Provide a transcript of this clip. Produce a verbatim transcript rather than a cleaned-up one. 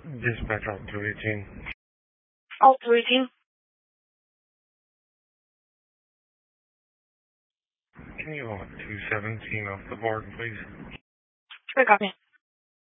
Dispatch out two eighteen. All two eighteen. Can you hold two seventeen off the board, please? I copy.